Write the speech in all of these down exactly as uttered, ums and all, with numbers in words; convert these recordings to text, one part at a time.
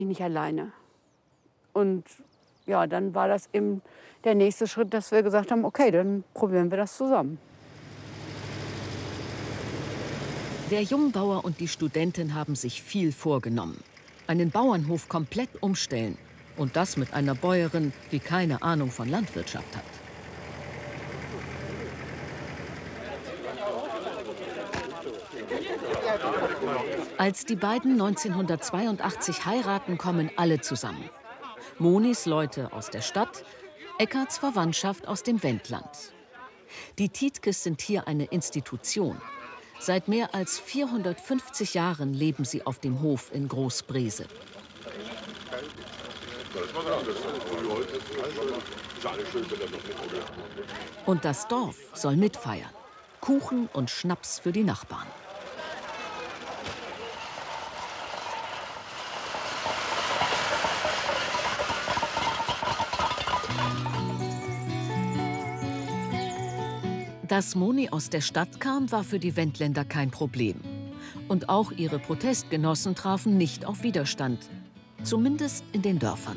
nicht alleine. Und ja, dann war das eben der nächste Schritt, dass wir gesagt haben, okay, dann probieren wir das zusammen. Der Jungbauer und die Studentin haben sich viel vorgenommen. Einen Bauernhof komplett umstellen. Und das mit einer Bäuerin, die keine Ahnung von Landwirtschaft hat. Als die beiden neunzehnhundertzweiundachtzig heiraten, kommen alle zusammen. Monis Leute aus der Stadt, Eckarts Verwandtschaft aus dem Wendland. Die Tietkes sind hier eine Institution. Seit mehr als vierhundertfünfzig Jahren leben sie auf dem Hof in Groß-Brese. Und das Dorf soll mitfeiern. Kuchen und Schnaps für die Nachbarn. Dass Moni aus der Stadt kam, war für die Wendländer kein Problem. Und auch ihre Protestgenossen trafen nicht auf Widerstand. Zumindest in den Dörfern.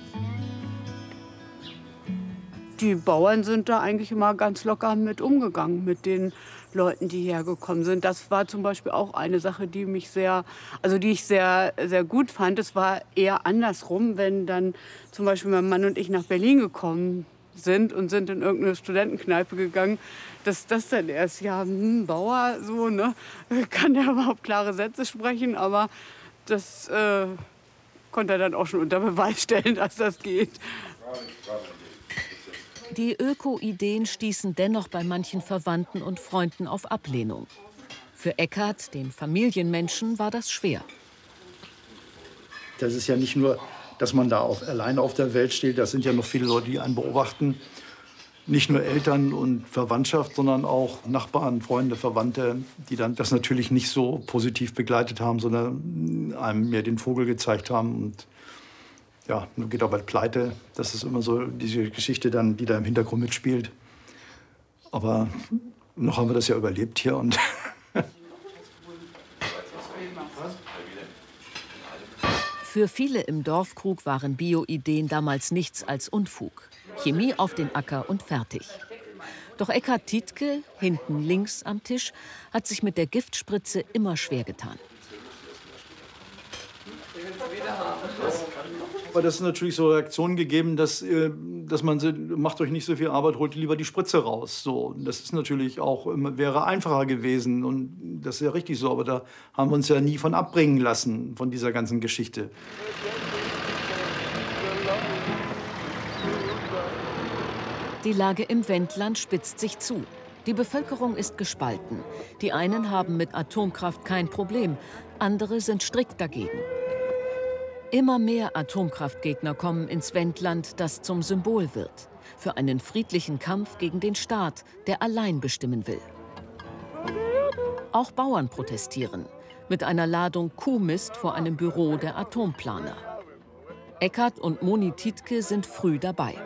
Die Bauern sind da eigentlich immer ganz locker mit umgegangen, mit den Leuten, die hergekommen sind. Das war zum Beispiel auch eine Sache, die mich sehr, also die ich sehr, sehr gut fand. Es war eher andersrum, wenn dann zum Beispiel mein Mann und ich nach Berlin gekommen sind und sind in irgendeine Studentenkneipe gegangen, dass das dann erst, ja, hm, Bauer, so, ne, kann der überhaupt klare Sätze sprechen, aber das äh, konnte er dann auch schon unter Beweis stellen, dass das geht. Die Öko-Ideen stießen dennoch bei manchen Verwandten und Freunden auf Ablehnung. Für Eckart, den Familienmenschen, war das schwer. Das ist ja nicht nur, dass man da auf, alleine auf der Welt steht. Das sind ja noch viele Leute, die einen beobachten. Nicht nur Eltern und Verwandtschaft, sondern auch Nachbarn, Freunde, Verwandte, die dann das natürlich nicht so positiv begleitet haben, sondern einem mehr den Vogel gezeigt haben. Und ja, nun geht auch bald pleite. Das ist immer so diese Geschichte, dann, die da im Hintergrund mitspielt. Aber noch haben wir das ja überlebt hier. Und Für viele im Dorfkrug waren Bio-Ideen damals nichts als Unfug. Chemie auf den Acker und fertig. Doch Eckart Tietke, hinten links am Tisch, hat sich mit der Giftspritze immer schwer getan. Aber das ist natürlich so Reaktionen gegeben, dass, äh, dass man macht euch nicht so viel Arbeit, holt lieber die Spritze raus. So, das ist natürlich auch wäre einfacher gewesen und das ist ja richtig so. Aber da haben wir uns ja nie von abbringen lassen von dieser ganzen Geschichte. Die Lage im Wendland spitzt sich zu. Die Bevölkerung ist gespalten. Die einen haben mit Atomkraft kein Problem, andere sind strikt dagegen. Immer mehr Atomkraftgegner kommen ins Wendland, das zum Symbol wird. Für einen friedlichen Kampf gegen den Staat, der allein bestimmen will. Auch Bauern protestieren. Mit einer Ladung Kuhmist vor einem Büro der Atomplaner. Eckart und Moni Tietke sind früh dabei.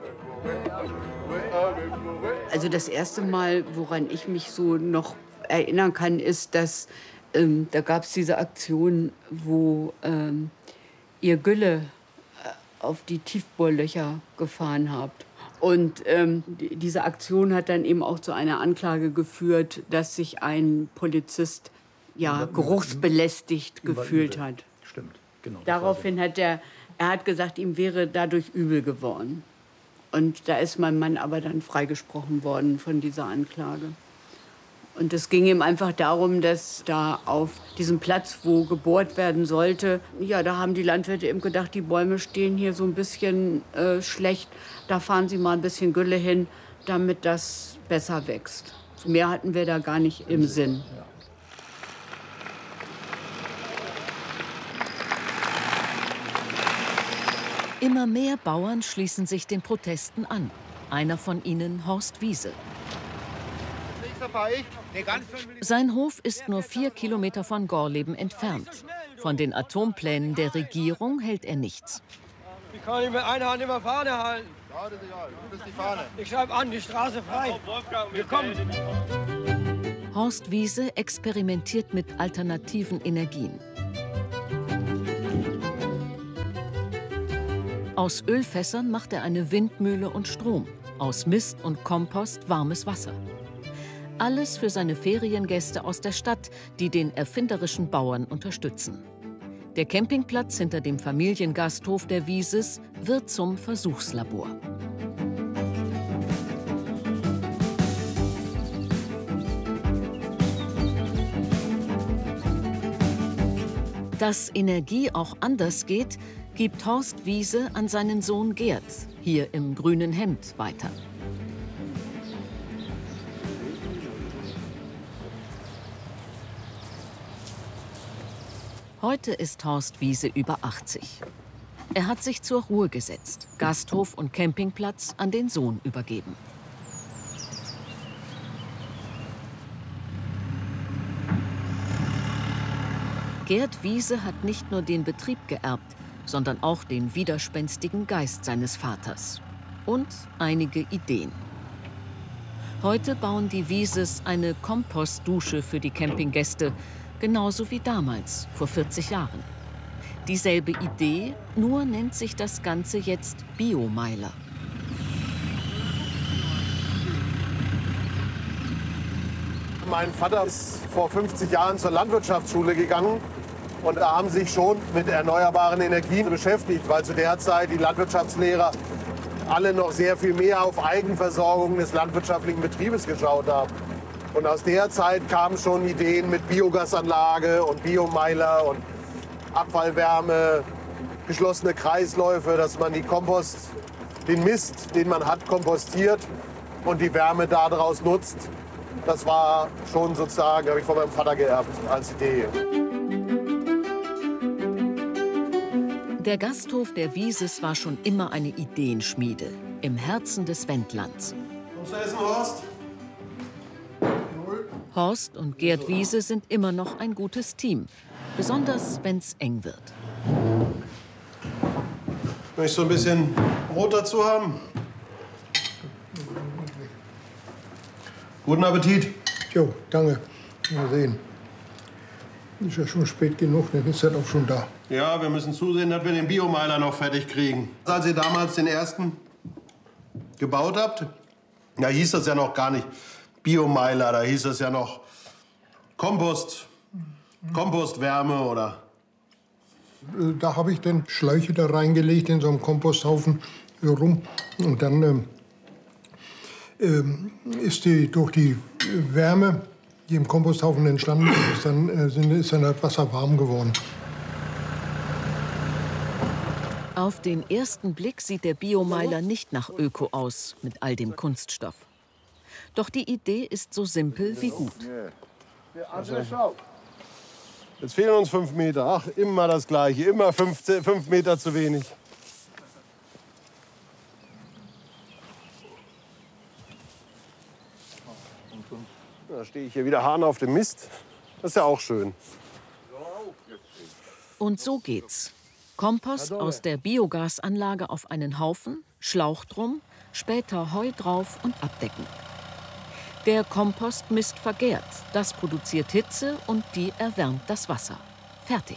Also das erste Mal, woran ich mich so noch erinnern kann, ist, dass ähm, da gab es diese Aktion, wo ähm, ihr Gülle auf die Tiefbohrlöcher gefahren habt. Und ähm, die, diese Aktion hat dann eben auch zu einer Anklage geführt, dass sich ein Polizist ja geruchsbelästigt gefühlt hat. Stimmt, genau. Daraufhin hat er, er hat gesagt, ihm wäre dadurch übel geworden. Und da ist mein Mann aber dann freigesprochen worden von dieser Anklage. Und es ging ihm einfach darum, dass da auf diesem Platz, wo gebohrt werden sollte, ja, da haben die Landwirte eben gedacht, die Bäume stehen hier so ein bisschen äh, schlecht. Da fahren sie mal ein bisschen Gülle hin, damit das besser wächst. Mehr hatten wir da gar nicht im Sinn. Immer mehr Bauern schließen sich den Protesten an. Einer von ihnen, Horst Wiese. Sein Hof ist nur vier Kilometer von Gorleben entfernt. Von den Atomplänen der Regierung hält er nichts. Ich kann nicht mit einer Hand immer Fahne halten. Ich schreibe an, die Straße frei. Wir kommen. Horst Wiese experimentiert mit alternativen Energien. Aus Ölfässern macht er eine Windmühle und Strom, aus Mist und Kompost warmes Wasser. Alles für seine Feriengäste aus der Stadt, die den erfinderischen Bauern unterstützen. Der Campingplatz hinter dem Familiengasthof der Wieses wird zum Versuchslabor. Dass Energie auch anders geht, gibt Horst Wiese an seinen Sohn Gerd, hier im grünen Hemd, weiter. Heute ist Horst Wiese über achtzig. Er hat sich zur Ruhe gesetzt, Gasthof und Campingplatz an den Sohn übergeben. Gerd Wiese hat nicht nur den Betrieb geerbt, sondern auch den widerspenstigen Geist seines Vaters und einige Ideen. Heute bauen die Wieses eine Kompostdusche für die Campinggäste, genauso wie damals, vor vierzig Jahren. Dieselbe Idee, nur nennt sich das Ganze jetzt Biomeiler. Mein Vater ist vor fünfzig Jahren zur Landwirtschaftsschule gegangen und da haben sich schon mit erneuerbaren Energien beschäftigt, weil zu der Zeit die Landwirtschaftslehrer alle noch sehr viel mehr auf Eigenversorgung des landwirtschaftlichen Betriebes geschaut haben. Und aus der Zeit kamen schon Ideen mit Biogasanlage und Biomeiler und Abfallwärme, geschlossene Kreisläufe, dass man die Kompost, den Mist, den man hat, kompostiert und die Wärme daraus nutzt. Das war schon sozusagen, habe ich von meinem Vater geerbt, als Idee. Der Gasthof der Wieses war schon immer eine Ideenschmiede im Herzen des Wendlands. Kommst du essen, Horst? Horst und Gerd Wiese sind immer noch ein gutes Team, besonders wenn es eng wird. Möchtest du ein bisschen Brot dazu haben? Guten Appetit. Jo, danke. Mal sehen. Ist ja schon spät genug, dann ist er auch schon da. Ja, wir müssen zusehen, dass wir den Biomeiler noch fertig kriegen. Als ihr damals den ersten gebaut habt, da hieß das ja noch gar nicht Biomeiler, da hieß das ja noch Kompost, Kompostwärme oder... Da habe ich dann Schläuche da reingelegt in so einen Komposthaufen rum. Und dann ähm, ähm, ist die durch die Wärme, die im Komposthaufen entstanden ist, dann, äh, ist dann das Wasser warm geworden. Auf den ersten Blick sieht der Biomeiler nicht nach Öko aus, mit all dem Kunststoff. Doch die Idee ist so simpel wie gut. Jetzt fehlen uns fünf Meter. Ach, immer das Gleiche. Immer fünf, fünf Meter zu wenig. Da stehe ich hier wieder Hahn auf dem Mist. Das ist ja auch schön. Und so geht's. Kompost aus der Biogasanlage auf einen Haufen, Schlauch drum, später Heu drauf und abdecken. Der Kompostmist vergärt, das produziert Hitze und die erwärmt das Wasser. Fertig.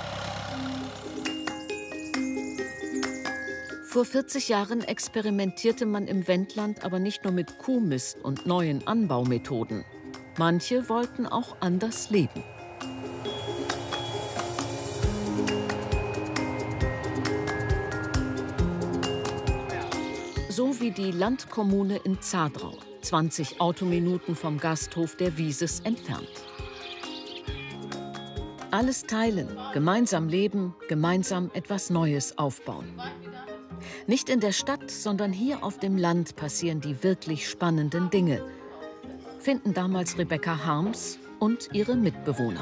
Vor vierzig Jahren experimentierte man im Wendland aber nicht nur mit Kuhmist und neuen Anbaumethoden. Manche wollten auch anders leben. So wie die Landkommune in Zadrau, zwanzig Autominuten vom Gasthof der Wieses entfernt. Alles teilen, gemeinsam leben, gemeinsam etwas Neues aufbauen. Nicht in der Stadt, sondern hier auf dem Land passieren die wirklich spannenden Dinge, finden damals Rebecca Harms und ihre Mitbewohner.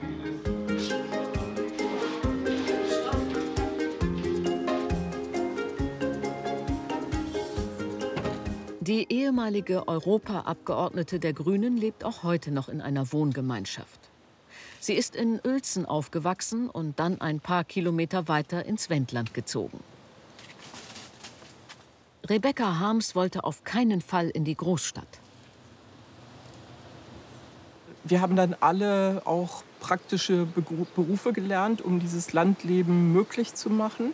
Die ehemalige Europaabgeordnete der Grünen lebt auch heute noch in einer Wohngemeinschaft. Sie ist in Uelzen aufgewachsen und dann ein paar Kilometer weiter ins Wendland gezogen. Rebecca Harms wollte auf keinen Fall in die Großstadt. Wir haben dann alle auch praktische Berufe gelernt, um dieses Landleben möglich zu machen.